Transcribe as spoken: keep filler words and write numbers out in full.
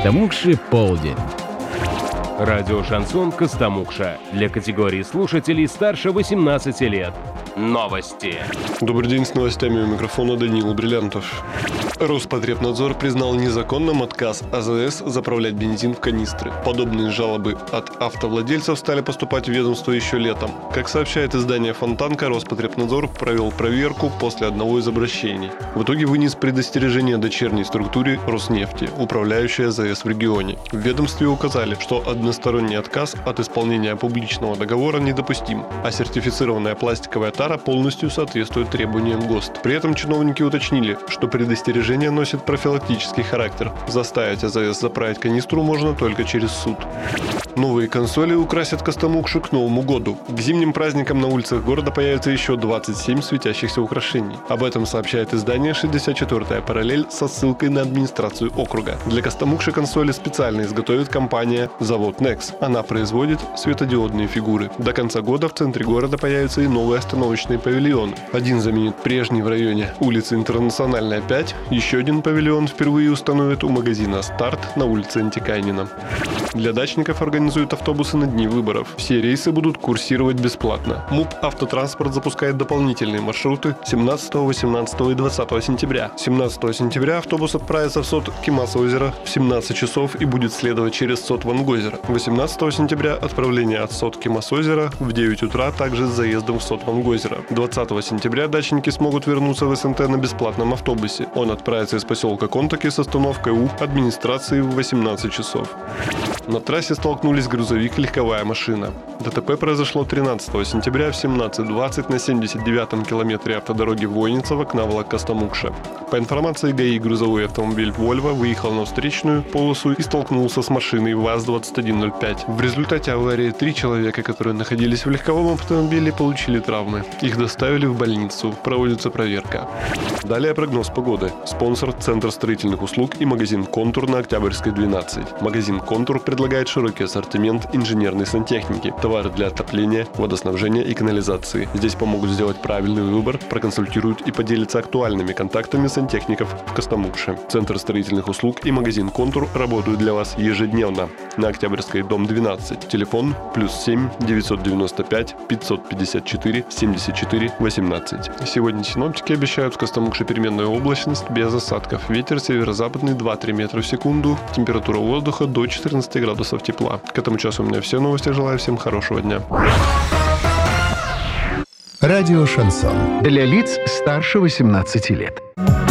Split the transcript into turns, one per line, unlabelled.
Костомукши полдень.
Радио «Шансон» Костомукша. Для категории слушателей старше восемнадцати лет. Новости.
Добрый день, с новостями у микрофона Даниил Бриллиантов. Роспотребнадзор признал незаконным отказ АЗС заправлять бензин в канистры. Подобные жалобы от автовладельцев стали поступать в ведомство еще летом. Как сообщает издание «Фонтанка», Роспотребнадзор провел проверку после одного из обращений. В итоге вынес предостережение дочерней структуре Роснефти, управляющей АЗС в регионе. В ведомстве указали, что односторонний отказ от исполнения публичного договора недопустим, а сертифицированная пластиковая тара полностью соответствует требованиям ГОСТ. При этом чиновники уточнили, что предостережение носит профилактический характер. Заставить АЗС заправить канистру можно только через суд. Новые консоли украсят Костомукшу к Новому году. К зимним праздникам на улицах города появится еще двадцать семь светящихся украшений. Об этом сообщает издание «шестьдесят четвёртая параллель» со ссылкой на администрацию округа. Для Костомукши консоли специально изготовит компания «Завод Некс». Она производит светодиодные фигуры. До конца года в центре города появятся и новые остановочные павильоны. Один заменит прежний в районе улицы Интернациональная, пять. Еще один павильон впервые установят у магазина «Старт» на улице Антикайнина. Для дачников организуют автобусы на дни выборов. Все рейсы будут курсировать бесплатно. МУП «Автотранспорт» запускает дополнительные маршруты семнадцатого, восемнадцатого и двадцатого сентября. семнадцатого сентября автобус отправится в СОТ Кимас-озеро в семнадцать часов и будет следовать через СОТ Вангозеро. восемнадцатого сентября отправление от СОТ Кимас-озеро в девять утра, также с заездом в СОТ Вангозеро. двадцатого сентября дачники смогут вернуться в СНТ на бесплатном автобусе. Он отправится из поселка Контаки с остановкой у администрации в восемнадцать часов. На трассе столкнулись грузовик и легковая машина. ДТП произошло тринадцатого сентября в семнадцать двадцать на семьдесят девятом километре автодороги Войницево-Кнавлак-Костомукша. По информации ГАИ, грузовой автомобиль «Вольво» выехал на встречную полосу и столкнулся с машиной ВАЗ двадцать один ноль пять. В результате аварии три человека, которые находились в легковом автомобиле, получили травмы. Их доставили в больницу. Проводится проверка. Далее прогноз погоды. Спонсор — Центр строительных услуг и магазин «Контур» на Октябрьской, двенадцать. Магазин «Контур» предлагает широкий ассортимент инженерной сантехники, товары для отопления, водоснабжения и канализации. Здесь помогут сделать правильный выбор, проконсультируют и поделятся актуальными контактами сантехников в Костомукше. Центр строительных услуг и магазин «Контур» работают для вас ежедневно. На Октябрьской, дом двенадцать. Телефон плюс семь девятьсот девяносто пять пятьсот пятьдесят четыре семьдесят четыре восемнадцать. Сегодня синоптики обещают в Костомукше переменную облачность без осадков. Ветер северо-западный два-три метра в секунду. Температура воздуха до четырнадцати градусов тепла. К этому часу у меня все новости. Желаю всем хорошего дня.
Радио «Шансон». Для лиц старше восемнадцати лет.